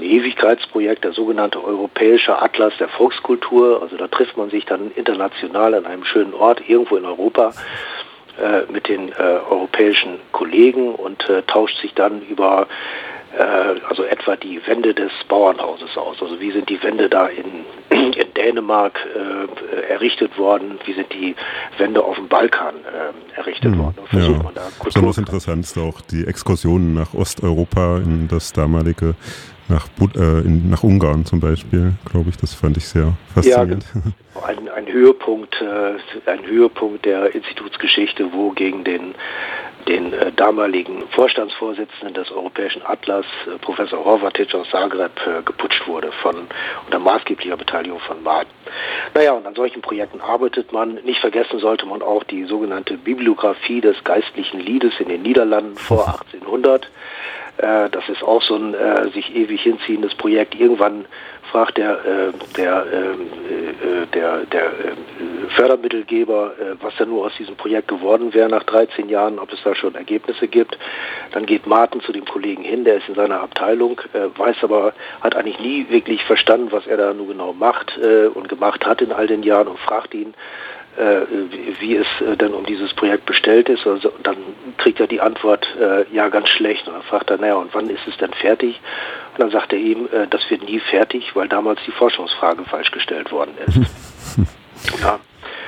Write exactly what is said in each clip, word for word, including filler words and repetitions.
Ewigkeitsprojekt, der sogenannte Europäische Atlas der Volkskultur. Also da trifft man sich dann international an einem schönen Ort irgendwo in Europa äh, mit den äh, europäischen Kollegen und äh, tauscht sich dann über äh, also etwa die Wände des Bauernhauses aus. Also wie sind die Wände da in, in Dänemark äh, errichtet worden, wie sind die Wände auf dem Balkan äh, errichtet hm, worden. Und versucht ja. man da Besonders interessant ist auch die Exkursionen nach Osteuropa, in das damalige Nach, äh, in, nach Ungarn zum Beispiel, glaube ich, das fand ich sehr faszinierend. Ja, ein, ein Höhepunkt, äh, ein Höhepunkt der Institutsgeschichte, wo gegen den, den äh, damaligen Vorstandsvorsitzenden des Europäischen Atlas, äh, Professor Horvatic aus Zagreb, äh, geputscht wurde von unter maßgeblicher Beteiligung von Martin. Naja, und an solchen Projekten arbeitet man. Nicht vergessen sollte man auch die sogenannte Bibliographie des geistlichen Liedes in den Niederlanden vor achtzehnhundert. Das ist auch so ein äh, sich ewig hinziehendes Projekt. Irgendwann fragt der, äh, der, äh, der, der äh, Fördermittelgeber, äh, was denn nur aus diesem Projekt geworden wäre nach dreizehn Jahren, ob es da schon Ergebnisse gibt. Dann geht Martin zu dem Kollegen hin, der ist in seiner Abteilung, äh, weiß aber, hat eigentlich nie wirklich verstanden, was er da nur genau macht äh, und gemacht hat in all den Jahren und fragt ihn, wie es denn um dieses Projekt bestellt ist. Also dann kriegt er die Antwort, äh, ja, ganz schlecht. Und dann fragt er, naja, und wann ist es denn fertig? Und dann sagt er ihm, äh, das wird nie fertig, weil damals die Forschungsfrage falsch gestellt worden ist. Ja.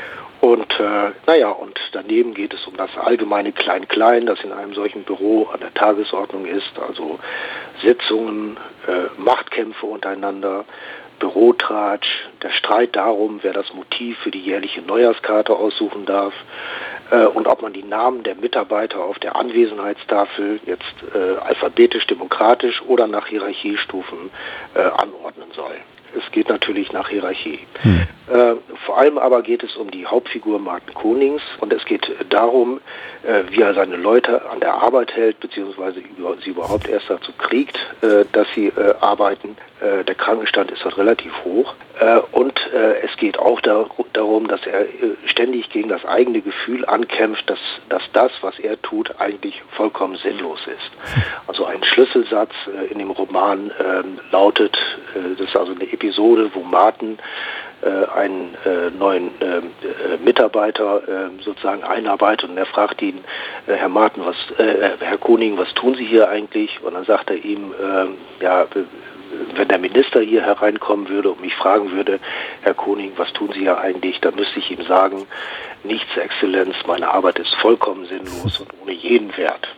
Und äh, naja, und daneben geht es um das allgemeine Klein-Klein, das in einem solchen Büro an der Tagesordnung ist, also Sitzungen, äh, Machtkämpfe untereinander, Bürotratsch, der Streit darum, wer das Motiv für die jährliche Neujahrskarte aussuchen darf äh, und ob man die Namen der Mitarbeiter auf der Anwesenheitstafel jetzt äh, alphabetisch, demokratisch oder nach Hierarchiestufen äh, anordnen soll. Es geht natürlich nach Hierarchie. Hm. Äh, vor allem aber geht es um die Hauptfigur Martin Konings und es geht darum, äh, wie er seine Leute an der Arbeit hält, beziehungsweise über, sie überhaupt erst dazu kriegt, äh, dass sie äh, arbeiten. Äh, der Krankenstand ist dort relativ hoch. Äh, und äh, es geht auch da, darum, dass er äh, ständig gegen das eigene Gefühl ankämpft, dass, dass das, was er tut, eigentlich vollkommen sinnlos ist. Also ein Schlüsselsatz äh, in dem Roman äh, lautet, äh, das ist also eine Episode, wo Martin äh, einen äh, neuen äh, Mitarbeiter äh, sozusagen einarbeitet und er fragt ihn, äh, Herr Martin, was, äh, Herr Koning, was tun Sie hier eigentlich? Und dann sagt er ihm, äh, ja, wenn der Minister hier hereinkommen würde und mich fragen würde, Herr Koning, was tun Sie hier eigentlich, dann müsste ich ihm sagen, nichts, Exzellenz, meine Arbeit ist vollkommen sinnlos und ohne jeden Wert.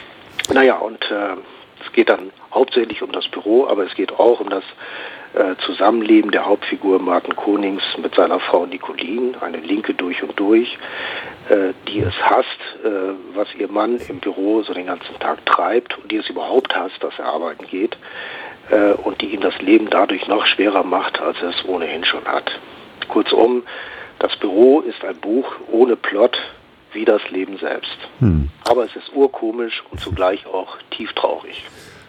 Naja, und äh, es geht dann hauptsächlich um das Büro, aber es geht auch um das äh, Zusammenleben der Hauptfigur Martin Konings mit seiner Frau Nicolin, eine Linke durch und durch, äh, die es hasst, äh, was ihr Mann im Büro so den ganzen Tag treibt und die es überhaupt hasst, dass er arbeiten geht äh, und die ihm das Leben dadurch noch schwerer macht, als er es ohnehin schon hat. Kurzum, das Büro ist ein Buch ohne Plot, wie das Leben selbst. Hm. Aber es ist urkomisch und zugleich auch tieftraurig.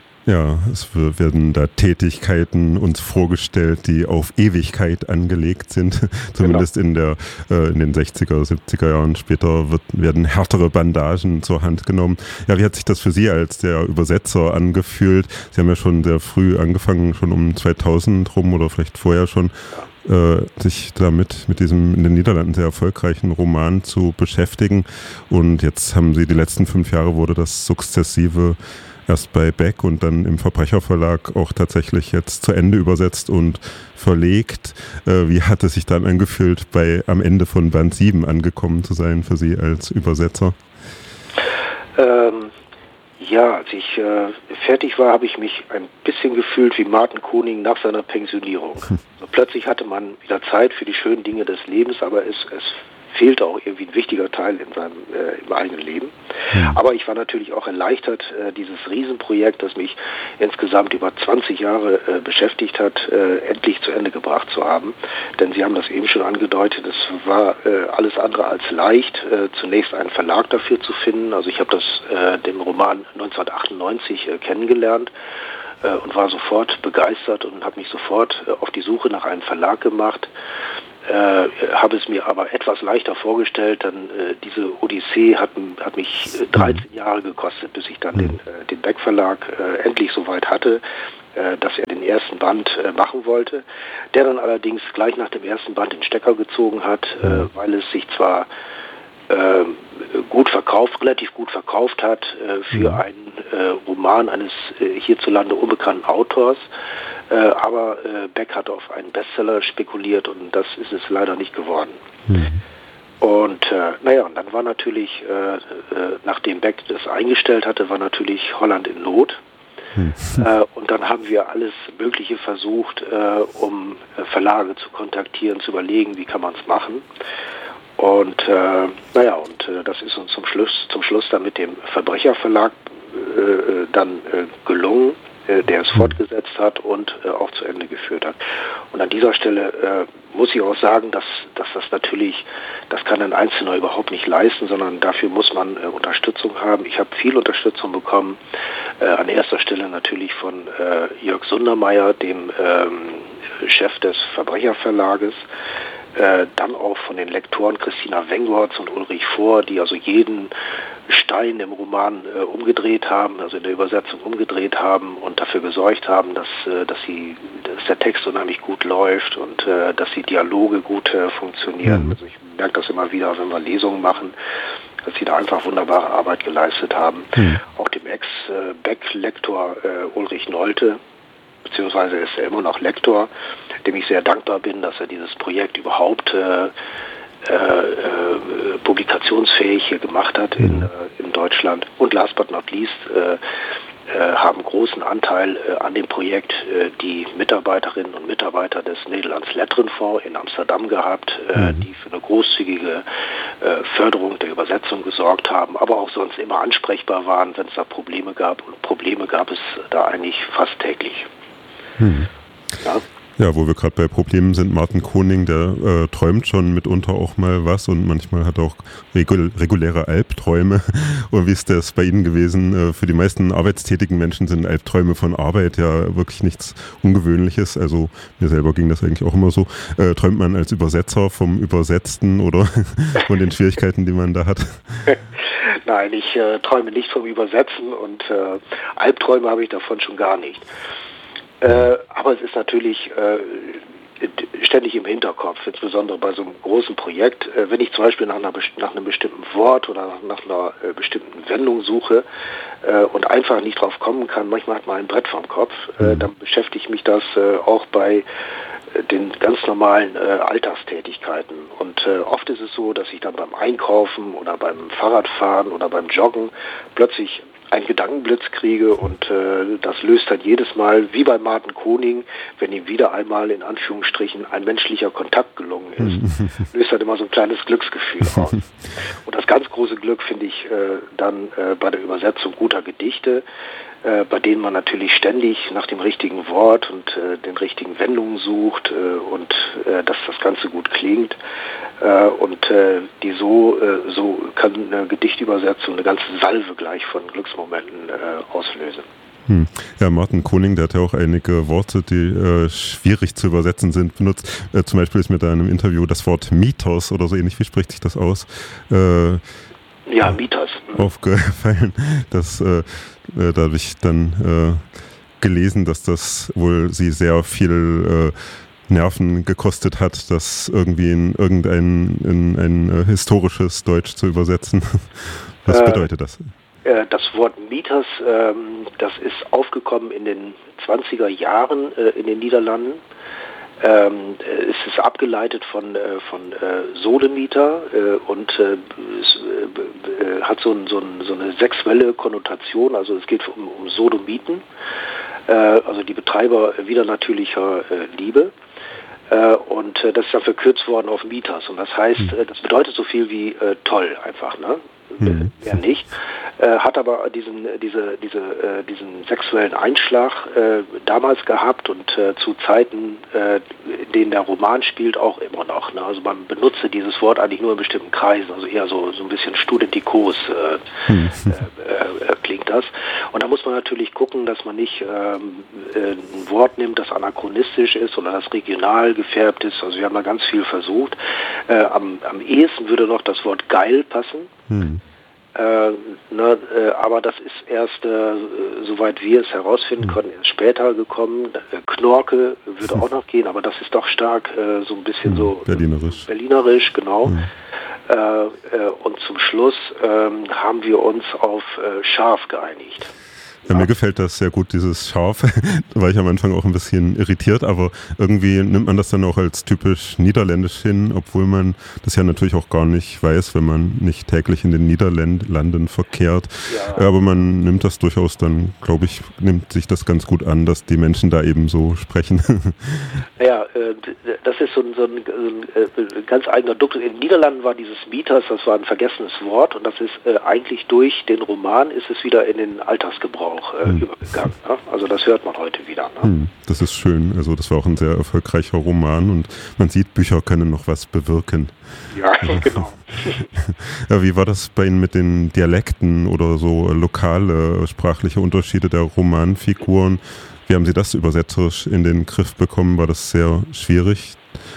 Ja, es werden da Tätigkeiten uns vorgestellt, die auf Ewigkeit angelegt sind. Zumindest genau. in der äh, in den sechziger, siebziger Jahren. Später wird, werden härtere Bandagen zur Hand genommen. Ja, wie hat sich das für Sie als der Übersetzer angefühlt? Sie haben ja schon sehr früh angefangen, schon um zweitausend rum oder vielleicht vorher schon, äh, sich damit, mit diesem in den Niederlanden sehr erfolgreichen Roman zu beschäftigen. Und jetzt haben Sie die letzten fünf Jahre, wurde das sukzessive erst bei Beck und dann im Verbrecherverlag auch tatsächlich jetzt zu Ende übersetzt und verlegt. Äh, wie hat es sich dann angefühlt, bei am Ende von Band sieben angekommen zu sein für Sie als Übersetzer? Ähm, ja, als ich äh, fertig war, habe ich mich ein bisschen gefühlt wie Martin Koning nach seiner Pensionierung. Hm. Also plötzlich hatte man wieder Zeit für die schönen Dinge des Lebens, aber es, es fehlte auch irgendwie ein wichtiger Teil in seinem äh, im eigenen Leben. Ja. Aber ich war natürlich auch erleichtert, äh, dieses Riesenprojekt, das mich insgesamt über zwanzig Jahre äh, beschäftigt hat, äh, endlich zu Ende gebracht zu haben. Denn Sie haben das eben schon angedeutet, es war äh, alles andere als leicht, äh, zunächst einen Verlag dafür zu finden. Also ich habe das äh, den Roman neunzehnhundertachtundneunzig äh, kennengelernt äh, und war sofort begeistert und habe mich sofort äh, auf die Suche nach einem Verlag gemacht. Äh, habe es mir aber etwas leichter vorgestellt, denn äh, diese Odyssee hat, hat mich äh, dreizehn Jahre gekostet, bis ich dann den, äh, den Beck Verlag äh, endlich soweit hatte. äh, dass er den ersten Band äh, machen wollte, der dann allerdings gleich nach dem ersten Band den Stecker gezogen hat, äh, weil es sich zwar äh, gut verkauft, relativ gut verkauft hat äh, für mhm. einen äh, Roman eines äh, hierzulande unbekannten Autors, äh, aber äh, Beck hat auf einen Bestseller spekuliert und das ist es leider nicht geworden. Mhm. Und äh, naja, und dann war natürlich, äh, äh, nachdem Beck das eingestellt hatte, war natürlich Holland in Not. Hm. Äh, und dann haben wir alles Mögliche versucht, äh, um äh, Verlage zu kontaktieren, zu überlegen, wie kann man es machen. Und äh, naja, und äh, das ist uns zum Schluss, zum Schluss dann mit dem Verbrecherverlag äh, dann äh, gelungen, äh, der es hm. fortgesetzt hat und äh, auch zu Ende geführt hat. Und an dieser Stelle äh, muss ich auch sagen, dass, dass das natürlich, das kann ein Einzelner überhaupt nicht leisten, sondern dafür muss man äh, Unterstützung haben. Ich habe viel Unterstützung bekommen, äh, an erster Stelle natürlich von äh, Jörg Sundermeier, dem ähm, Chef des Verbrecherverlages, äh, dann auch von den Lektoren Christina Wengorz und Ulrich Vohr, die also jeden Stein im Roman äh, umgedreht haben, also in der Übersetzung umgedreht haben und dafür gesorgt haben, dass, äh, dass, sie, dass der Text unheimlich gut läuft und äh, dass die Dialoge gut äh, funktionieren. Mhm. Also ich merke das immer wieder, wenn wir Lesungen machen, dass sie da einfach wunderbare Arbeit geleistet haben. Mhm. Auch dem Ex-Beck-Lektor äh, Ulrich Nolte, beziehungsweise ist er immer noch Lektor, dem ich sehr dankbar bin, dass er dieses Projekt überhaupt äh, Äh, äh, publikationsfähig hier gemacht hat in, äh, in Deutschland. Und last but not least äh, äh, haben großen Anteil äh, an dem Projekt äh, die Mitarbeiterinnen und Mitarbeiter des Nederlands Letterenfonds in Amsterdam gehabt, äh, mhm. die für eine großzügige äh, Förderung der Übersetzung gesorgt haben, aber auch sonst immer ansprechbar waren, wenn es da Probleme gab. Und Probleme gab es da eigentlich fast täglich. Mhm. Ja. Ja, wo wir gerade bei Problemen sind, Martin Koning, der äh, träumt schon mitunter auch mal was und manchmal hat er auch regul- reguläre Albträume. Und wie ist das bei Ihnen gewesen? Äh, für die meisten arbeitstätigen Menschen sind Albträume von Arbeit ja wirklich nichts Ungewöhnliches. Also mir selber ging das eigentlich auch immer so. Äh, träumt man als Übersetzer vom Übersetzten oder von den Schwierigkeiten, die man da hat? Nein, ich äh, träume nicht vom Übersetzen und äh, Albträume habe ich davon schon gar nicht. Äh, aber es ist natürlich äh, ständig im Hinterkopf, insbesondere bei so einem großen Projekt. Äh, wenn ich zum Beispiel nach, einer, nach einem bestimmten Wort oder nach, nach einer äh, bestimmten Wendung suche äh, und einfach nicht drauf kommen kann, manchmal hat man ein Brett vorm Kopf, äh, dann beschäftigt mich das äh, auch bei äh, den ganz normalen äh, Alltagstätigkeiten. Und äh, oft ist es so, dass ich dann beim Einkaufen oder beim Fahrradfahren oder beim Joggen plötzlich einen Gedankenblitz kriege und äh, das löst dann jedes Mal, wie bei Martin Koning, wenn ihm wieder einmal in Anführungsstrichen ein menschlicher Kontakt gelungen ist, löst dann immer so ein kleines Glücksgefühl aus. Und das ganz große Glück finde ich äh, dann äh, bei der Übersetzung guter Gedichte, äh, bei denen man natürlich ständig nach dem richtigen Wort und äh, den richtigen Wendungen sucht äh, und äh, dass das Ganze gut klingt. Äh, und äh, die so, äh, so kann eine Gedichtübersetzung eine ganze Salve gleich von Glücksmomenten äh, auslösen. Hm. Ja, Martin Koning, der hat ja auch einige Worte, die äh, schwierig zu übersetzen sind, benutzt. Äh, zum Beispiel ist mir da in einem Interview das Wort Mythos oder so ähnlich, wie spricht sich das aus? Äh, ja, Mythos. Aufgefallen, dass äh, äh, da habe ich dann äh, gelesen, dass das wohl sie sehr viel äh, Nerven gekostet hat, das irgendwie in irgendein in ein äh, historisches Deutsch zu übersetzen. Was äh, bedeutet das? Äh, das Wort Mythos, ähm, das ist aufgekommen in den zwanziger Jahren äh, in den Niederlanden. Ähm, es ist abgeleitet von, äh, von äh, Sodomiter äh, und äh, es äh, hat so, ein, so, ein, so eine sexuelle Konnotation, also es geht um, um Sodomiten, äh, also die Betreiber widernatürlicher äh, Liebe. Äh, und äh, das ist dann verkürzt worden auf Mythos. Und das heißt, äh, das bedeutet so viel wie äh, toll einfach, ne? Mhm. Mehr nicht. Äh, hat aber diesen, diese, diese, äh, diesen sexuellen Einschlag äh, damals gehabt und äh, zu Zeiten, äh, in denen der Roman spielt, auch immer noch. Ne? Also man benutze dieses Wort eigentlich nur in bestimmten Kreisen, also eher so, so ein bisschen studentikos äh, mhm. äh, äh, klingt das. Und da muss man natürlich gucken, dass man nicht ähm, äh, ein Wort nimmt, das anachronistisch ist oder das regional gefärbt ist. Also wir haben da ganz viel versucht. Äh, am, am ehesten würde noch das Wort geil passen. Mhm. Äh, ne, äh, aber das ist erst, äh, soweit wir es herausfinden mhm. konnten, erst später gekommen. Äh, Knorke würde auch noch gehen, aber das ist doch stark äh, so ein bisschen mhm. so berlinerisch. Berlinerisch, genau. Mhm. Äh, äh, und zum Schluss ähm, haben wir uns auf äh, scharf geeinigt. Ja, mir gefällt das sehr gut, dieses Scharf. Da war ich am Anfang auch ein bisschen irritiert, aber irgendwie nimmt man das dann auch als typisch niederländisch hin, obwohl man das ja natürlich auch gar nicht weiß, wenn man nicht täglich in den Niederlanden verkehrt. Ja. Aber man nimmt das durchaus dann, glaube ich, nimmt sich das ganz gut an, dass die Menschen da eben so sprechen. Ja, das ist so ein, so ein, so ein ganz eigener Duktus. In den Niederlanden war dieses Mieters, das war ein vergessenes Wort und das ist eigentlich durch den Roman ist es wieder in den Alltagsgebrauch Äh, hm. übergegangen. Ne? Also das hört man heute wieder. Ne? Hm, das ist schön. Also das war auch ein sehr erfolgreicher Roman und man sieht, Bücher können noch was bewirken. Ja, genau. Ja, wie war das bei Ihnen mit den Dialekten oder so lokale sprachliche Unterschiede der Romanfiguren? Wie haben Sie das übersetzerisch in den Griff bekommen? War das sehr schwierig?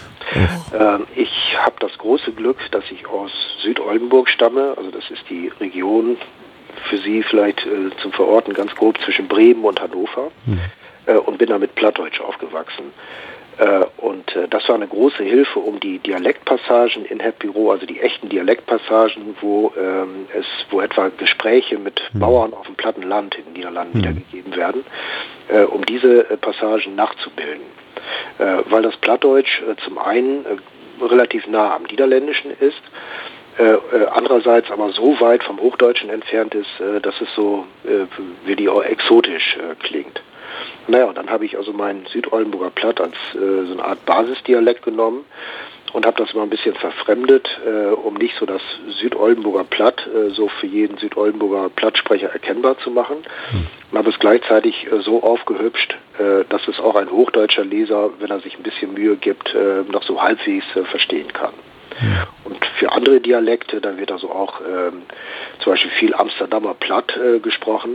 Ähm, ich habe das große Glück, dass ich aus Südoldenburg stamme. Also das ist die Region, für Sie vielleicht äh, zum Verorten ganz grob zwischen Bremen und Hannover mhm. äh, und bin da mit Plattdeutsch aufgewachsen. Äh, und äh, das war eine große Hilfe, um die Dialektpassagen in Het Bureau, also die echten Dialektpassagen, wo ähm, es, wo etwa Gespräche mit mhm. Bauern auf dem platten Land in den Niederlanden mhm. wiedergegeben werden, äh, um diese äh, Passagen nachzubilden. Äh, weil das Plattdeutsch äh, zum einen äh, relativ nah am Niederländischen ist, Äh, äh, andererseits aber so weit vom Hochdeutschen entfernt ist, äh, dass es so äh, wie die auch exotisch äh, klingt. Naja, und dann habe ich also meinen Südoldenburger Platt als äh, so eine Art Basisdialekt genommen und habe das mal ein bisschen verfremdet, äh, um nicht so das Südoldenburger Platt äh, so für jeden Südoldenburger Plattsprecher erkennbar zu machen. Mhm. Und habe es gleichzeitig äh, so aufgehübscht, äh, dass es auch ein hochdeutscher Leser, wenn er sich ein bisschen Mühe gibt, äh, noch so halbwegs äh, verstehen kann. Und für andere Dialekte, da wird also auch ähm, zum Beispiel viel Amsterdamer Platt äh, gesprochen.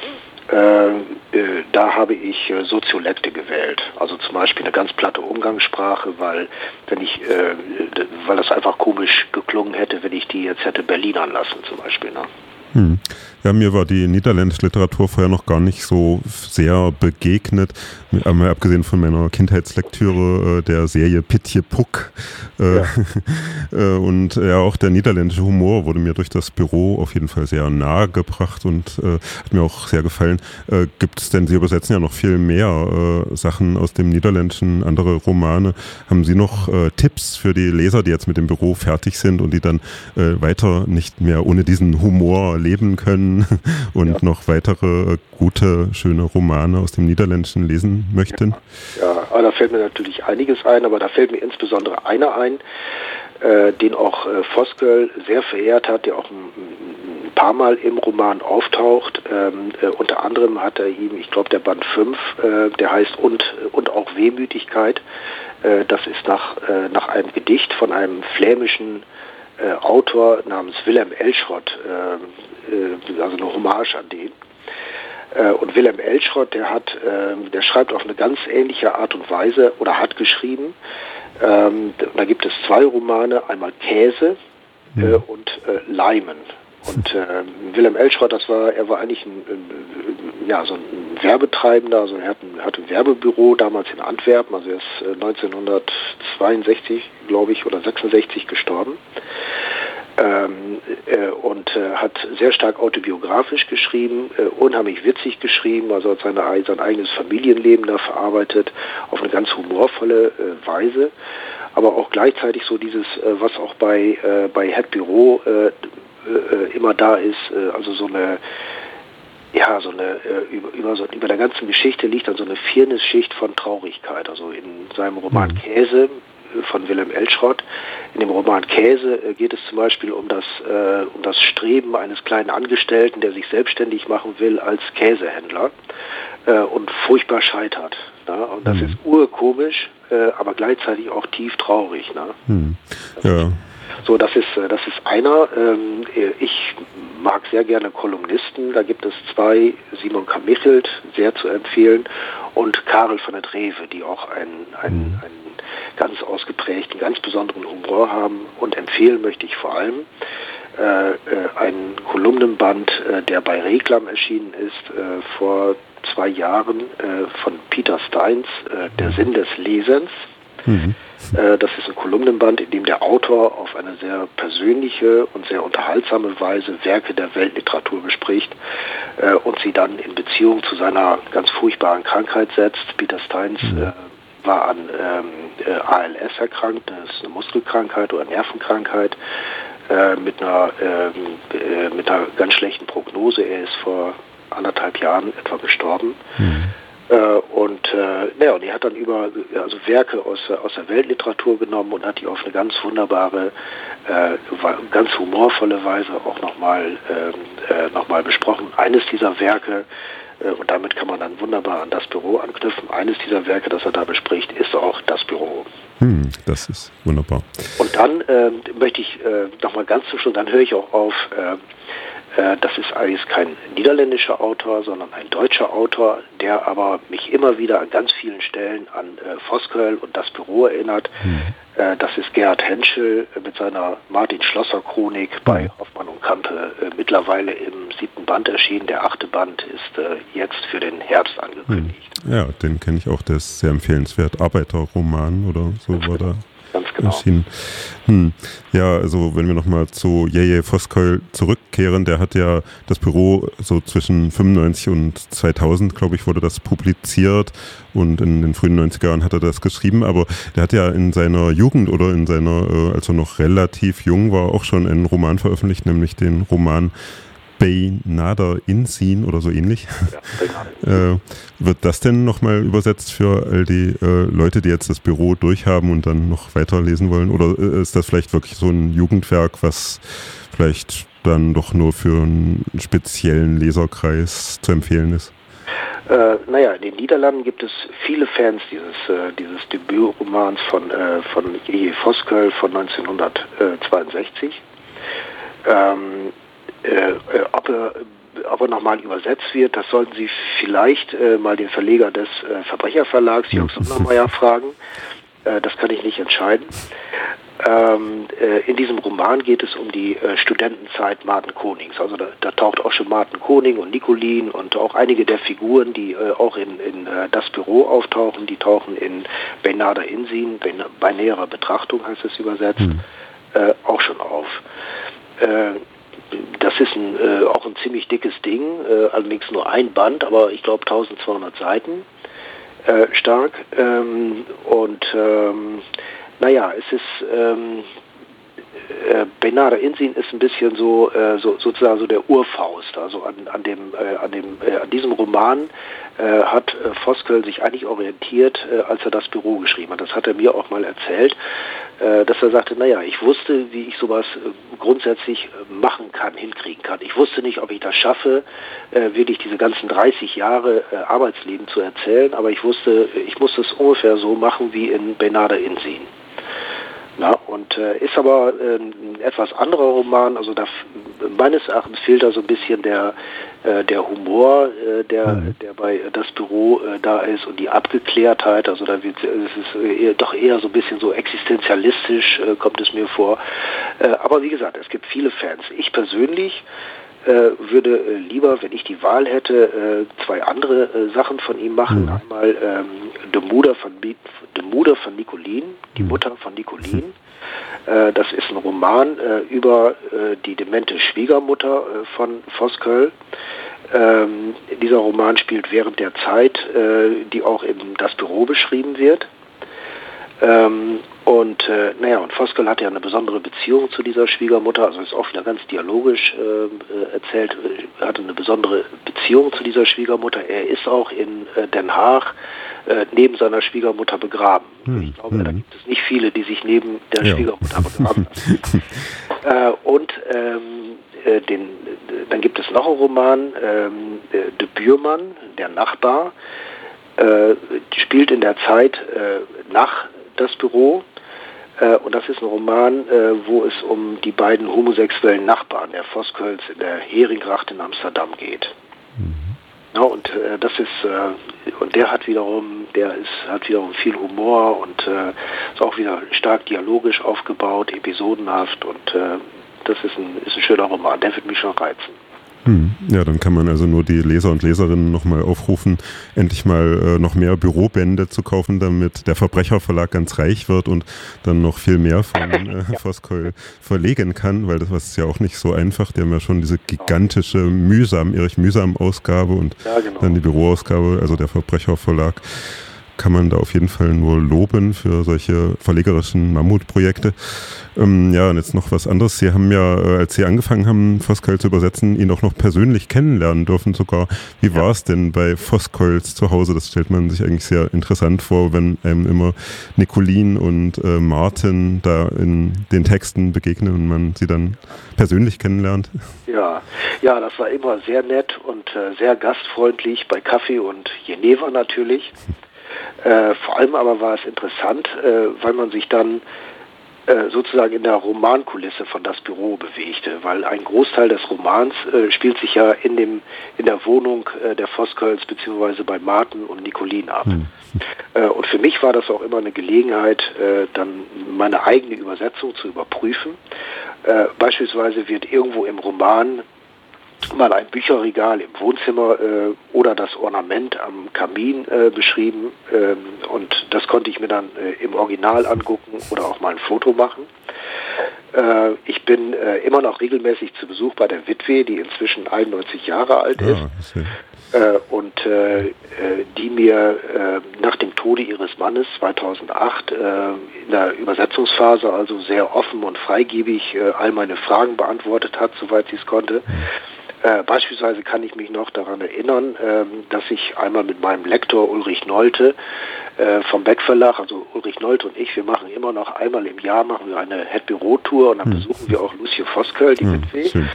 Äh, äh, da habe ich äh, Soziolekte gewählt. Also zum Beispiel eine ganz platte Umgangssprache, weil wenn ich, äh, weil das einfach komisch geklungen hätte, wenn ich die jetzt hätte Berlinern lassen zum Beispiel. Ne? Hm. Ja, mir war die niederländische Literatur vorher noch gar nicht so sehr begegnet, einmal abgesehen von meiner Kindheitslektüre äh, der Serie Pietje Puk. Äh, ja. äh, und ja, auch der niederländische Humor wurde mir durch das Büro auf jeden Fall sehr nahe gebracht und äh, hat mir auch sehr gefallen. Äh, gibt es denn, Sie übersetzen ja noch viel mehr äh, Sachen aus dem Niederländischen, andere Romane. Haben Sie noch äh, Tipps für die Leser, die jetzt mit dem Büro fertig sind und die dann äh, weiter nicht mehr ohne diesen Humor leben können und ja. noch weitere gute, schöne Romane aus dem Niederländischen lesen möchten? Ja, ja, da fällt mir natürlich einiges ein, aber da fällt mir insbesondere einer ein, äh, den auch äh, Voskuil sehr verehrt hat, der auch ein, ein paar Mal im Roman auftaucht. Ähm, äh, unter anderem hat er ihm, ich glaube der Band fünf, äh, der heißt Und, und auch Wehmütigkeit. Äh, das ist nach, äh, nach einem Gedicht von einem flämischen Äh, Autor namens Willem Elschrott, äh, äh, also eine Hommage an den. Äh, und Willem Elschrott, der hat, äh, der schreibt auf eine ganz ähnliche Art und Weise oder hat geschrieben. Ähm, da gibt es zwei Romane, einmal Käse äh, und äh, Leimen. Und äh, Willem Elschrott, das war, er war eigentlich ein, ein, ja, so ein Werbetreibender, also er hat ein, hatte ein Werbebüro damals in Antwerpen, also er ist äh, neunzehnhundertzweiundsechzig, glaube ich, oder sechsundsechzig gestorben. Ähm, äh, und äh, hat sehr stark autobiografisch geschrieben, äh, unheimlich witzig geschrieben, also hat seine, sein eigenes Familienleben da verarbeitet, auf eine ganz humorvolle äh, Weise, aber auch gleichzeitig so dieses, äh, was auch bei, äh, bei Het Bureau äh, äh, immer da ist, äh, also so eine, ja, so eine, äh, über, über, so, über der ganzen Geschichte liegt dann so eine Firnisschicht von Traurigkeit, also in seinem Roman Käse von Willem Elschrott. In dem Roman Käse äh, geht es zum Beispiel um das, äh, um das Streben eines kleinen Angestellten, der sich selbstständig machen will als Käsehändler äh, und furchtbar scheitert. Na? Und das hm. ist urkomisch, äh, aber gleichzeitig auch tief traurig. Na? Hm. Ja. So, das ist, das ist einer. Ähm, ich mag sehr gerne Kolumnisten. Da gibt es zwei, Simon Kamichelt, sehr zu empfehlen, und Karel van der Drewe, die auch einen, einen, einen ganz ausgeprägten, ganz besonderen Humor haben. Und empfehlen möchte ich vor allem äh, äh, ein Kolumnenband, äh, der bei Reklam erschienen ist, äh, vor zwei Jahren äh, von Peter Steins, äh, Der Sinn des Lesens. Mhm. Äh, das ist ein Kolumnenband, in dem der Autor auf eine sehr persönliche und sehr unterhaltsame Weise Werke der Weltliteratur bespricht äh, und sie dann in Beziehung zu seiner ganz furchtbaren Krankheit setzt. Peter Steins mhm. äh, war an ähm, äh, A L S erkrankt, das ist eine Muskelkrankheit oder Nervenkrankheit, äh, mit einer ähm, äh, mit einer ganz schlechten Prognose. Er ist vor anderthalb Jahren etwa gestorben. Mhm. Äh, und äh, naja, und er hat dann über also Werke aus, aus der Weltliteratur genommen und hat die auf eine ganz wunderbare, äh, ganz humorvolle Weise auch nochmal äh, noch mal besprochen. Eines dieser Werke, äh, und damit kann man dann wunderbar an Das Büro anknüpfen, eines dieser Werke, das er da bespricht, ist auch Das Büro. Hm, das ist wunderbar. Und dann äh, möchte ich äh, nochmal ganz zum Schluss, dann höre ich auch auf, äh, das ist eigentlich kein niederländischer Autor, sondern ein deutscher Autor, der aber mich immer wieder an ganz vielen Stellen an äh, Voskuil und Das Büro erinnert. Mhm. Äh, das ist Gerhard Henschel äh, mit seiner Martin-Schlosser-Chronik mhm. bei Hoffmann und Campe, äh, mittlerweile im siebten Band erschienen. Der achte Band ist äh, jetzt für den Herbst angekündigt. Mhm. Ja, den kenne ich auch, der ist sehr empfehlenswert. Arbeiterroman oder so ganz war genau. da. Ganz genau. Erschienen. Hm. Ja, also wenn wir nochmal zu Jeje Voskuil zurückkehren, der hat ja Das Büro so zwischen fünfundneunzig und zweitausend, glaube ich, wurde das publiziert und in den frühen neunziger Jahren hat er das geschrieben, aber der hat ja in seiner Jugend oder in seiner, äh, als er noch relativ jung war, auch schon einen Roman veröffentlicht, nämlich den Roman Beinader Inzien oder so ähnlich. Ja, äh, wird das denn nochmal übersetzt für all die äh, Leute, die jetzt Das Büro durchhaben und dann noch weiterlesen wollen? Oder äh, ist das vielleicht wirklich so ein Jugendwerk, was vielleicht dann doch nur für einen speziellen Leserkreis zu empfehlen ist? Äh, naja, in den Niederlanden gibt es viele Fans dieses, äh, dieses Debütromans von, äh, von Jeje Voskuil von neunzehnhundertzweiundsechzig. Ähm, Äh, ob er, ob er nochmal übersetzt wird, das sollten Sie vielleicht äh, mal den Verleger des äh, Verbrecherverlags, Jörg Sundermeier, fragen. Äh, das kann ich nicht entscheiden. Ähm, äh, in diesem Roman geht es um die äh, Studentenzeit Martin Konings. Also da, da taucht auch schon Martin Koning und Nicolin und auch einige der Figuren, die äh, auch in, in äh, Das Büro auftauchen, die tauchen in Beinader Inzien, bei näherer Betrachtung heißt es übersetzt, mhm. äh, auch schon auf. Äh, Das ist ein, äh, auch ein ziemlich dickes Ding, äh, allerdings nur ein Band, aber ich glaube eintausendzweihundert Seiten äh, stark. Ähm, und ähm, naja, es ist ähm, äh, Beinader Inzien ist ein bisschen so, äh, so sozusagen so der Urfaust. Also an, an dem, äh, an dem, äh, an diesem Roman äh, hat äh, Voskuil sich eigentlich orientiert, äh, als er Das Büro geschrieben hat. Das hat er mir auch mal erzählt, äh, dass er sagte, naja, ich wusste, wie ich sowas äh, grundsätzlich äh, machen kann, hinkriegen kann. Ich wusste nicht, ob ich das schaffe, äh, wirklich diese ganzen dreißig Jahre äh, Arbeitsleben zu erzählen, aber ich wusste, ich musste es ungefähr so machen wie in Beinader Inzien. Na, und äh, ist aber äh, ein etwas anderer Roman, also da meines Erachtens fehlt da so ein bisschen der äh, der Humor, äh, der mhm. der bei Das Büro äh, da ist und die Abgeklärtheit, also da wird es ist eher, doch eher so ein bisschen so existenzialistisch äh, kommt es mir vor. Äh, aber wie gesagt, es gibt viele Fans. Ich persönlich äh, würde äh, lieber, wenn ich die Wahl hätte, äh, zwei andere äh, Sachen von ihm machen. Mhm. Einmal ähm, De Moeder von De Moeder von Nicolin, die Mutter von Nicolin. Äh, das ist ein Roman äh, über äh, die demente Schwiegermutter äh, von Voskuil. Ähm, dieser Roman spielt während der Zeit, äh, die auch in Das Büro beschrieben wird. Ähm, und äh, naja, und Voskuil hat ja eine besondere Beziehung zu dieser Schwiegermutter, also ist auch wieder ganz dialogisch äh, erzählt, äh, hatte eine besondere Beziehung zu dieser Schwiegermutter. Er ist auch in äh, Den Haag äh, neben seiner Schwiegermutter begraben. Hm, ich glaube, hm. da gibt es nicht viele, die sich neben der ja. Schwiegermutter begraben lassen. äh, und ähm, äh, den, dann gibt es noch einen Roman, ähm, De Buurman, der Nachbar, äh, spielt in der Zeit äh, nach Das Büro. Äh, und das ist ein Roman, äh, wo es um die beiden homosexuellen Nachbarn der Voskuils in der Heringracht in Amsterdam geht. Mhm. Ja, und äh, das ist äh, und der hat wiederum, der ist hat wiederum viel Humor und äh, ist auch wieder stark dialogisch aufgebaut, episodenhaft und äh, das ist ein, ist ein schöner Roman, der wird mich schon reizen. Hm. Ja, dann kann man also nur die Leser und Leserinnen nochmal aufrufen, endlich mal äh, noch mehr Bürobände zu kaufen, damit der Verbrecherverlag ganz reich wird und dann noch viel mehr von äh, ja. Voskuil verlegen kann, weil das was ist ja auch nicht so einfach. Die haben ja schon diese gigantische mühsam, Erich Mühsam Ausgabe und ja, genau. dann die Büroausgabe, also der Verbrecherverlag. Kann man da auf jeden Fall nur loben für solche verlegerischen Mammutprojekte. Ähm, ja, und jetzt noch was anderes. Sie haben ja, äh, als Sie angefangen haben, Voskuil zu übersetzen, ihn auch noch persönlich kennenlernen dürfen sogar. Wie ja. war es denn bei Voskuils zu Hause? Das stellt man sich eigentlich sehr interessant vor, wenn einem immer Nicolin und äh, Martin da in den Texten begegnen und man sie dann persönlich kennenlernt. Ja, ja, das war immer sehr nett und äh, sehr gastfreundlich bei Kaffee und Jenever natürlich. Äh, vor allem aber war es interessant, äh, weil man sich dann äh, sozusagen in der Romankulisse von Das Büro bewegte, weil ein Großteil des Romans äh, spielt sich ja in dem in der Wohnung äh, der Voskuils beziehungsweise bei Martin und Nicolin ab. Mhm. Äh, und für mich war das auch immer eine Gelegenheit, äh, dann meine eigene Übersetzung zu überprüfen. Äh, beispielsweise wird irgendwo im Roman mal ein Bücherregal im Wohnzimmer äh, oder das Ornament am Kamin äh, beschrieben ähm, und das konnte ich mir dann äh, im Original angucken oder auch mal ein Foto machen. Äh, ich bin äh, immer noch regelmäßig zu Besuch bei der Witwe, die inzwischen einundneunzig Jahre alt ist ah, äh, und äh, die mir äh, nach dem Tode ihres Mannes zweitausendacht äh, in der Übersetzungsphase also sehr offen und freigebig äh, all meine Fragen beantwortet hat, soweit sie es konnte. Äh, beispielsweise kann ich mich noch daran erinnern, ähm, dass ich einmal mit meinem Lektor Ulrich Nolte äh, vom Beck Verlag, also Ulrich Nolte und ich, wir machen immer noch einmal im Jahr machen wir eine Het-Büro-Tour und dann hm. besuchen wir auch Lucie Voskuil, die Witwe. Hm,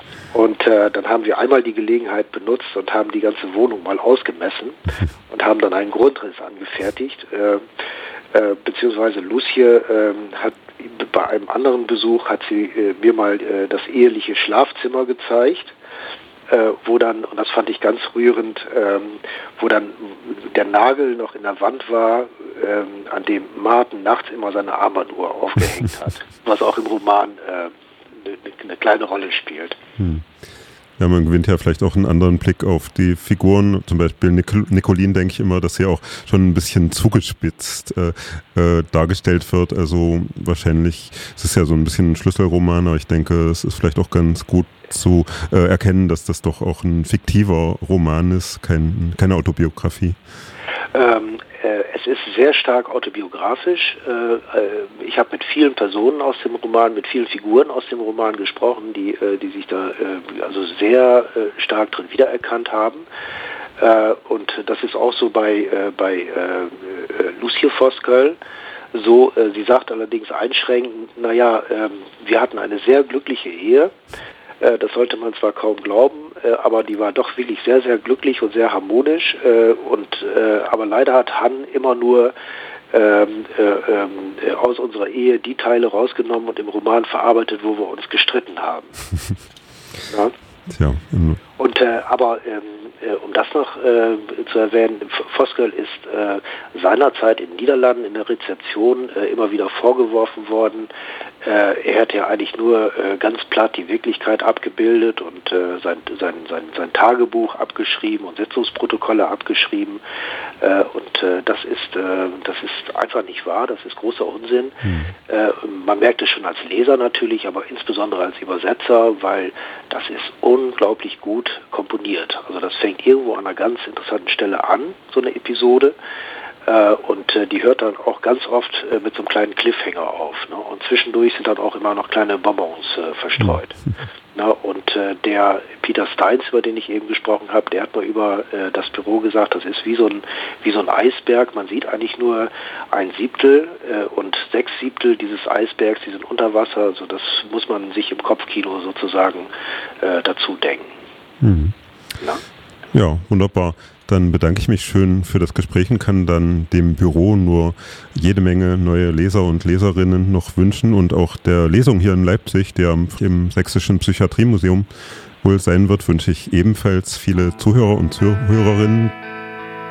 und äh, dann haben wir einmal die Gelegenheit benutzt und haben die ganze Wohnung mal ausgemessen und haben dann einen Grundriss angefertigt. Äh, äh, beziehungsweise Lucie äh, hat bei einem anderen Besuch hat sie äh, mir mal äh, das eheliche Schlafzimmer gezeigt. Äh, wo dann, und das fand ich ganz rührend, ähm, wo dann der Nagel noch in der Wand war, ähm, an dem Martin nachts immer seine Armbanduhr aufgehängt hat, was auch im Roman äh, eine, eine kleine Rolle spielt. Hm. Ja, man gewinnt ja vielleicht auch einen anderen Blick auf die Figuren. Zum Beispiel Nic- Nicolin, denke ich immer, dass sie auch schon ein bisschen zugespitzt äh, äh, dargestellt wird. Also wahrscheinlich, es ist ja so ein bisschen ein Schlüsselroman, aber ich denke, es ist vielleicht auch ganz gut zu äh, erkennen, dass das doch auch ein fiktiver Roman ist, kein, keine Autobiografie. Ähm, äh, es ist sehr stark autobiografisch. Äh, äh, ich habe mit vielen Personen aus dem Roman, mit vielen Figuren aus dem Roman gesprochen, die, äh, die sich da äh, also sehr äh, stark drin wiedererkannt haben. Äh, und das ist auch so bei, äh, bei äh, Lucie Voskuil. So, äh, sie sagt allerdings einschränkend, naja, äh, wir hatten eine sehr glückliche Ehe. Das sollte man zwar kaum glauben, aber die war doch wirklich sehr, sehr glücklich und sehr harmonisch. Und, aber leider hat Han immer nur ähm, äh, aus unserer Ehe die Teile rausgenommen und im Roman verarbeitet, wo wir uns gestritten haben. Ja? Tja. Und, äh, aber ähm, äh, um das noch äh, zu erwähnen, Voskuil ist äh, seinerzeit in den Niederlanden in der Rezeption äh, immer wieder vorgeworfen worden, äh, er hätte ja eigentlich nur äh, ganz platt die Wirklichkeit abgebildet und äh, sein, sein, sein, sein Tagebuch abgeschrieben und Sitzungsprotokolle abgeschrieben. Äh, und äh, das ist äh, das ist einfach nicht wahr, das ist großer Unsinn. Mhm. Äh, man merkt es schon als Leser natürlich, aber insbesondere als Übersetzer, weil das ist unglaublich gut komponiert. Also das fängt irgendwo an einer ganz interessanten Stelle an, so eine Episode. Äh, und äh, die hört dann auch ganz oft äh, mit so einem kleinen Cliffhanger auf. Ne? Und zwischendurch sind dann auch immer noch kleine Bonbons äh, verstreut. Mhm. Na, und äh, der Peter Steins, über den ich eben gesprochen habe, der hat mal über äh, das Büro gesagt, das ist wie so ein wie so ein Eisberg. Man sieht eigentlich nur ein Siebtel äh, und sechs Siebtel dieses Eisbergs, die sind unter Wasser. Also das muss man sich im Kopfkino sozusagen äh, dazu denken. Mhm. Ja, wunderbar. Dann bedanke ich mich schön für das Gespräch und kann dann dem Büro nur jede Menge neue Leser und Leserinnen noch wünschen und auch der Lesung hier in Leipzig, der im Sächsischen Psychiatriemuseum wohl sein wird, wünsche ich ebenfalls viele Zuhörer und Zuhörerinnen,